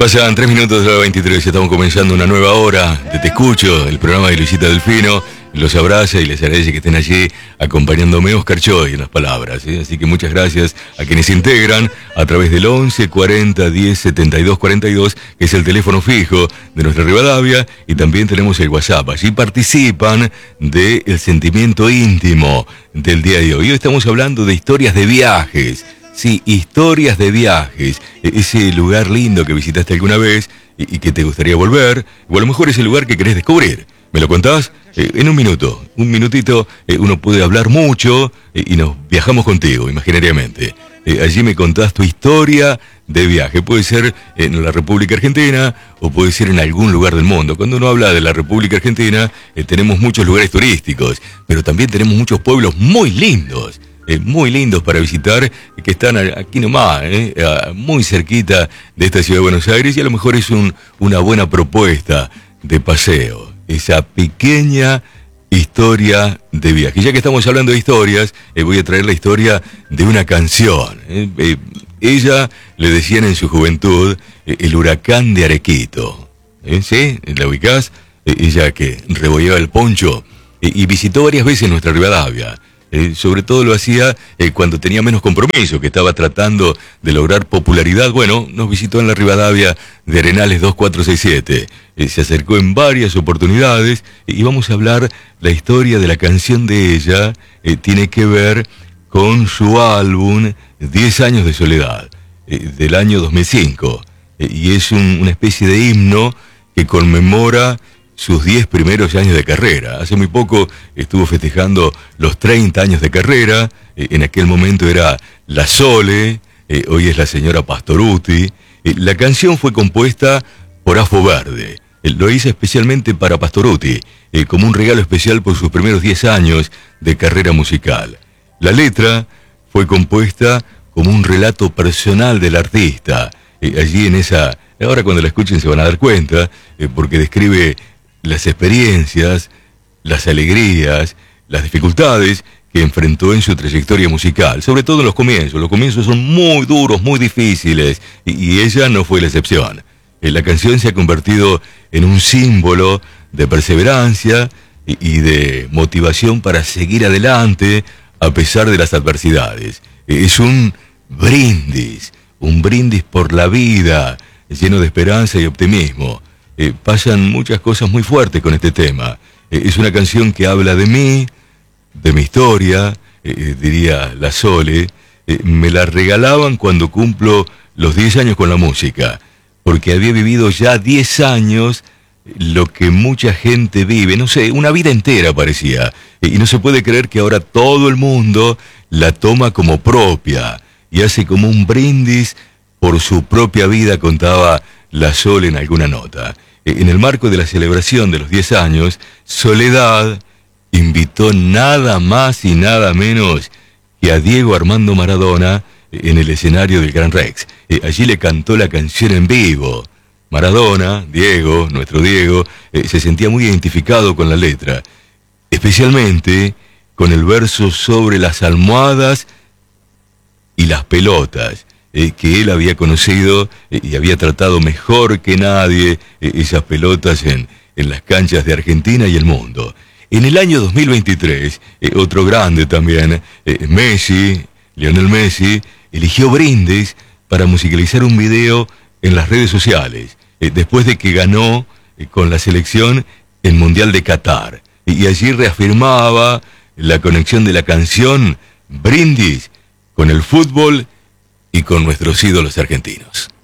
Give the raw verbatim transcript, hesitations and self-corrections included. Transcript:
Pasan tres minutos de la veintitrés, estamos comenzando una nueva hora de Te Escucho, el programa de Luisita Delfino. Los abraza y les agradece que estén allí acompañándome Oscar Choy en las palabras, ¿eh? Así que muchas gracias a quienes se integran a través del once cuarenta diez setenta y dos cuarenta y dos, que es el teléfono fijo de nuestra Rivadavia, y también tenemos el WhatsApp. Allí participan del sentimiento íntimo del día de hoy. Hoy estamos hablando de historias de viajes. Sí, historias de viajes, ese lugar lindo que visitaste alguna vez y que te gustaría volver, o a lo mejor ese lugar que querés descubrir. ¿Me lo contás? Eh, en un minuto, un minutito, eh, uno puede hablar mucho eh, y nos viajamos contigo, imaginariamente. Eh, allí me contás tu historia de viaje. Puede ser en la República Argentina o puede ser en algún lugar del mundo. Cuando uno habla de la República Argentina, eh, tenemos muchos lugares turísticos, pero también tenemos muchos pueblos muy lindos. Eh, muy lindos para visitar, eh, que están aquí nomás, eh, eh, muy cerquita de esta ciudad de Buenos Aires, y a lo mejor es un, una buena propuesta de paseo, esa pequeña historia de viaje. Ya que estamos hablando de historias, eh, voy a traer la historia de una canción. Eh, eh, ella le decían en su juventud eh, el huracán de Arequito. Eh, ¿Sí? ¿La ubicás? Eh, ella que rebolleaba el poncho eh, y visitó varias veces nuestra Rivadavia. Eh, sobre todo lo hacía eh, cuando tenía menos compromiso, que estaba tratando de lograr popularidad. Bueno, nos visitó en la Rivadavia de Arenales dos cuatro seis siete. Eh, se acercó en varias oportunidades eh, y vamos a hablar la historia de la canción de ella. Eh, tiene que ver con su álbum diez años de soledad, eh, del año dos mil cinco. Eh, y es un, una especie de himno que conmemora sus diez primeros años de carrera. Hace muy poco estuvo festejando los treinta años de carrera. Eh, en aquel momento era la Sole, eh, hoy es la señora Pastorutti. Eh, la canción fue compuesta por Afo Verde. Eh, lo hizo especialmente para Pastorutti, eh, como un regalo especial por sus primeros diez años de carrera musical. La letra fue compuesta como un relato personal del artista. Eh, allí en esa... Ahora cuando la escuchen se van a dar cuenta, eh, porque describe las experiencias, las alegrías, las dificultades que enfrentó en su trayectoria musical, sobre todo en los comienzos. Los comienzos son muy duros, muy difíciles, y, y ella no fue la excepción. Eh, la canción se ha convertido en un símbolo de perseverancia y, y de motivación para seguir adelante a pesar de las adversidades. Eh, es un brindis, un brindis por la vida, lleno de esperanza y optimismo. Eh, pasan muchas cosas muy fuertes con este tema. Eh, es una canción que habla de mí, de mi historia, eh, diría la Sole. Eh, me la regalaban cuando cumplo los diez años con la música, porque había vivido ya diez años lo que mucha gente vive, no sé, una vida entera parecía. Eh, y no se puede creer que ahora todo el mundo la toma como propia y hace como un brindis por su propia vida, contaba la Sole en alguna nota. En el marco de la celebración de los diez años, Soledad invitó nada más y nada menos que a Diego Armando Maradona en el escenario del Gran Rex. Allí le cantó la canción en vivo. Maradona, Diego, nuestro Diego, se sentía muy identificado con la letra, especialmente con el verso sobre las almohadas y las pelotas. Eh, que él había conocido eh, y había tratado mejor que nadie eh, esas pelotas en, en las canchas de Argentina y el mundo. En el año dos mil veintitrés, eh, otro grande también, eh, Messi, Lionel Messi, eligió Brindis para musicalizar un video en las redes sociales, eh, después de que ganó eh, con la selección el Mundial de Qatar. Y, y allí reafirmaba la conexión de la canción Brindis con el fútbol y con nuestros ídolos argentinos.